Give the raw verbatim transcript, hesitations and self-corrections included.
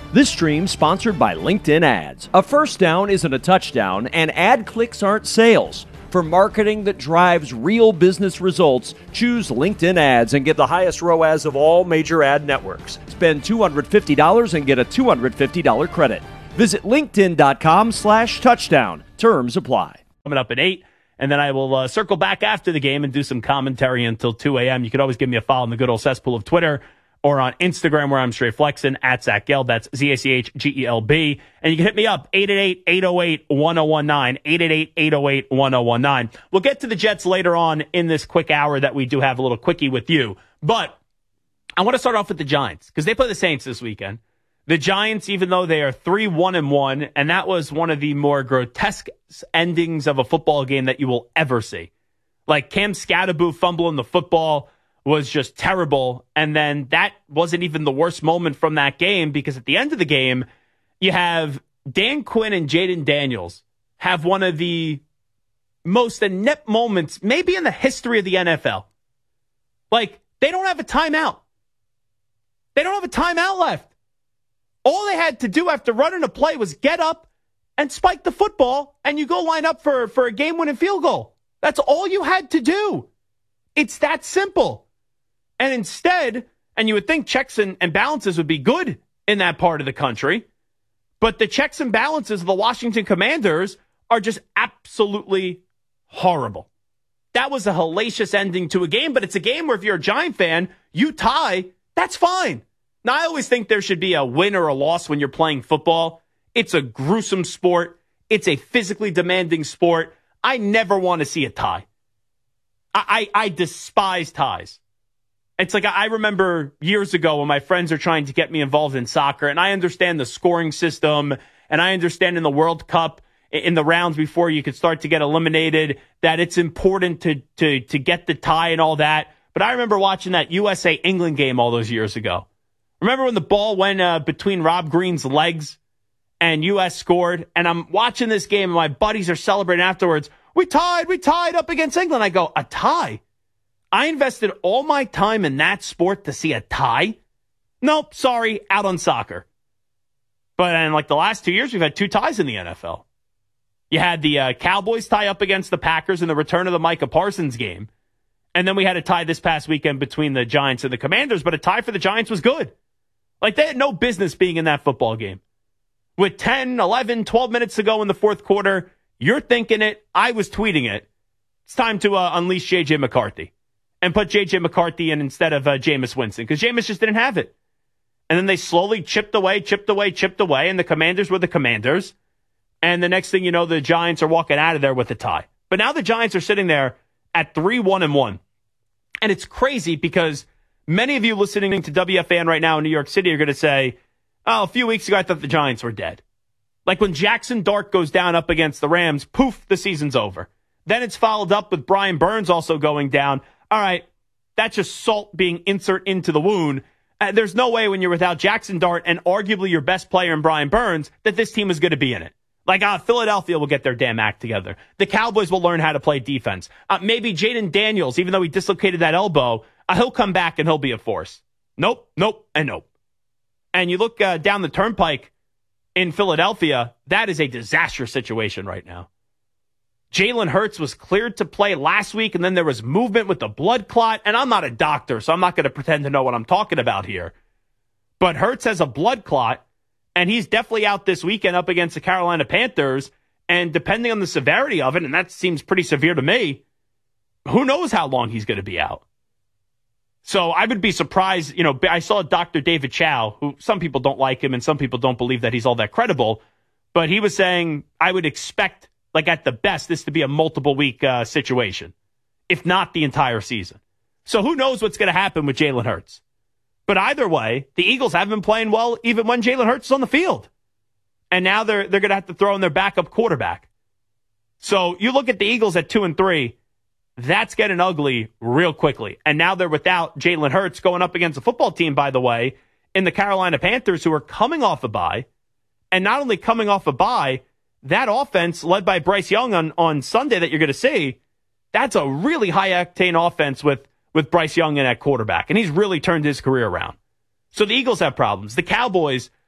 This stream sponsored by LinkedIn Ads. A first down isn't a touchdown, and ad clicks aren't sales. For marketing that drives real business results, choose LinkedIn Ads and get the highest R O A S of all major ad networks. Spend two hundred fifty dollars and get a two hundred fifty dollars credit. Visit linkedin.com slash touchdown. Terms apply. Coming up at eight, and then I will uh, circle back after the game and do some commentary until two a.m. You could always give me a follow in the good old cesspool of Twitter or on Instagram where I'm straight flexing at Zach Gelb. That's Z A C H G E L B. And you can hit me up, eight eight eight, eight oh eight, one oh one nine, eight eight eight, eight oh eight, one oh one nine. We'll get to the Jets later on in this quick hour that we do have a little quickie with you. But I want to start off with the Giants because they play the Saints this weekend. The Giants, even though they are three one and one, and that was one of the more grotesque endings of a football game that you will ever see. Like Cam Scatterboo fumbling the football was just terrible. And then that wasn't even the worst moment from that game because at the end of the game, you have Dan Quinn and Jaden Daniels have one of the most inept moments maybe in the history of the N F L. Like, they don't have a timeout. They don't have a timeout left. All they had to do after running a play was get up and spike the football, and you go line up for, for a game-winning field goal. That's all you had to do. It's that simple. And instead, and you would think checks and, and balances would be good in that part of the country, but the checks and balances of the Washington Commanders are just absolutely horrible. That was a hellacious ending to a game, but it's a game where if you're a Giant fan, you tie, that's fine. Now, I always think there should be a win or a loss when you're playing football. It's a gruesome sport. It's a physically demanding sport. I never want to see a tie. I, I, I despise ties. It's like I remember years ago when my friends are trying to get me involved in soccer, and I understand the scoring system, and I understand in the World Cup, in the rounds before you could start to get eliminated, that it's important to to to get the tie and all that. But I remember watching that U S A England game all those years ago. Remember when the ball went uh, between Rob Green's legs and U S scored, and I'm watching this game, and my buddies are celebrating afterwards. We tied, we tied up against England. I go, a tie? I invested all my time in that sport to see a tie? Nope, sorry, out on soccer. But in like the last two years, we've had two ties in the N F L. You had the uh, Cowboys tie up against the Packers in the return of the Micah Parsons game. And then we had a tie this past weekend between the Giants and the Commanders, but a tie for the Giants was good. Like, they had no business being in that football game. With ten, eleven, twelve minutes to go in the fourth quarter, you're thinking it, I was tweeting it. It's time to uh, unleash J J. McCarthy and put J J. McCarthy in instead of uh, Jameis Winston, because Jameis just didn't have it. And then they slowly chipped away, chipped away, chipped away, and the Commanders were the Commanders. And the next thing you know, the Giants are walking out of there with a tie. But now the Giants are sitting there at three one and one. And it's crazy because many of you listening to W F A N right now in New York City are going to say, oh, a few weeks ago I thought the Giants were dead. Like when Jackson Dart goes down up against the Rams, poof, the season's over. Then it's followed up with Brian Burns also going down. All right, that's just salt being insert into the wound. Uh, there's no way when you're without Jackson Dart and arguably your best player in Brian Burns that this team is going to be in it. Like, uh, Philadelphia will get their damn act together. The Cowboys will learn how to play defense. Uh, maybe Jaden Daniels, even though he dislocated that elbow, uh, he'll come back and he'll be a force. Nope, nope, and nope. And you look uh, down the turnpike in Philadelphia, that is a disastrous situation right now. Jalen Hurts was cleared to play last week, and then there was movement with the blood clot. And I'm not a doctor, so I'm not going to pretend to know what I'm talking about here. But Hurts has a blood clot, and he's definitely out this weekend up against the Carolina Panthers. And depending on the severity of it, and that seems pretty severe to me, who knows how long he's going to be out. So I would be surprised. You know, I saw Doctor David Chow, who some people don't like him and some people don't believe that he's all that credible. But he was saying, I would expect, like at the best, this to be a multiple week uh, situation, if not the entire season. So who knows what's going to happen with Jalen Hurts. But either way, the Eagles have been playing well even when Jalen Hurts is on the field. And now they're they're going to have to throw in their backup quarterback. So you look at the Eagles at two and three, that's getting ugly real quickly. And now they're without Jalen Hurts going up against a football team, by the way, in the Carolina Panthers, who are coming off a bye. And not only coming off a bye, that offense led by Bryce Young on, on Sunday that you're going to see, that's a really high-octane offense with, with Bryce Young in at quarterback. And he's really turned his career around. So the Eagles have problems. The Cowboys,